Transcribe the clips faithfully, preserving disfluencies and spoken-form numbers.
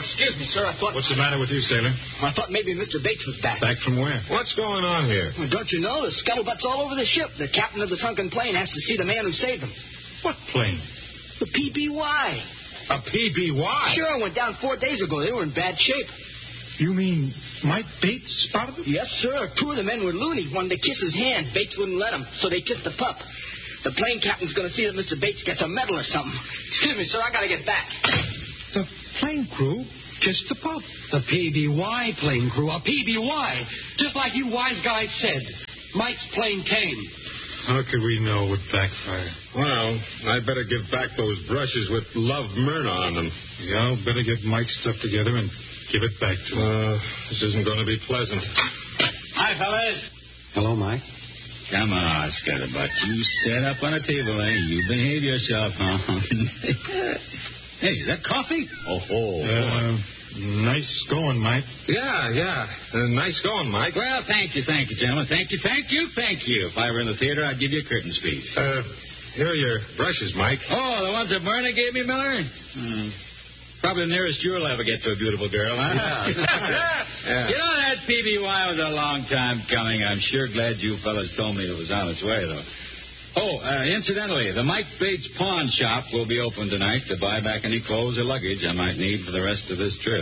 excuse me, sir. I thought... What's the matter with you, sailor? I thought maybe Mister Bates was back. Back from where? What's going on here? Well, don't you know? The scuttlebutt's all over the ship. The captain of the sunken plane has to see the man who saved him. What plane? The P B Y. A P B Y? Sure, it went down four days ago. They were in bad shape. You mean Mike Bates spotted them? Yes, sir. Two of the men were loony. Wanted to kiss his hand. Bates wouldn't let them, so they kissed the pup. The plane captain's going to see that Mister Bates gets a medal or something. Excuse me, sir. I got to get back. The plane crew kissed the pup. The P B Y plane crew. A P B Y. Just like you wise guys said. Mike's plane came. How could we know it would backfire? Well, I'd better give back those brushes with Love Myrna on them. Yeah, I'll better get Mike's stuff together and give it back to him. Uh, this isn't going to be pleasant. Hi, fellas. Hello, Mike. Come on, Scuttlebutt. You sit up on a table, eh? You behave yourself, huh? Hey, is that coffee? Oh, oh. Uh, nice going, Mike. Yeah, yeah. Uh, nice going, Mike. Well, thank you, thank you, gentlemen. Thank you, thank you, thank you. If I were in the theater, I'd give you a curtain speech. Uh, here are your brushes, Mike. Oh, the ones that Myrna gave me, Miller? Hmm. Probably the nearest you'll ever get to a beautiful girl, huh? Yeah. Yeah. You know, that P B Y was a long time coming. I'm sure glad you fellas told me it was on its way, though. Oh, uh, incidentally, the Mike Bates Pawn Shop will be open tonight to buy back any clothes or luggage I might need for the rest of this trip.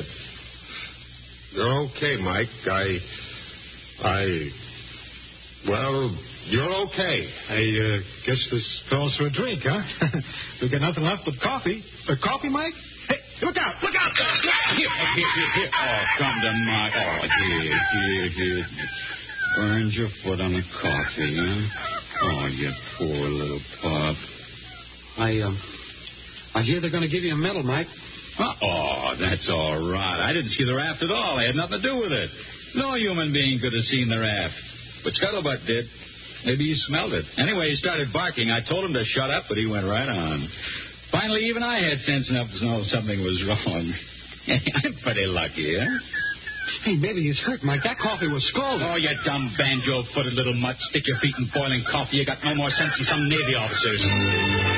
You're okay, Mike. I... I... Well, you're okay. I uh, guess this calls for a drink, huh? We got nothing left but coffee. Uh, coffee, Mike? Hey, look out! Look out! Here, here, here, here. Oh, come to Mike. Oh, here, here, here. Burned your foot on the coffee, huh? Oh, you poor little pup. I, um, I hear they're going to give you a medal, Mike. Oh, that's all right. I didn't see the raft at all. I had nothing to do with it. No human being could have seen the raft. But Scuttlebutt did. Maybe he smelled it. Anyway, he started barking. I told him to shut up, but he went right on. Finally, even I had sense enough to know something was wrong. I'm pretty lucky, huh? Hey, maybe he's hurt, Mike. That coffee was scalded. Oh, you dumb banjo-footed little mutt. Stick your feet in boiling coffee. You got no more sense than some Navy officers.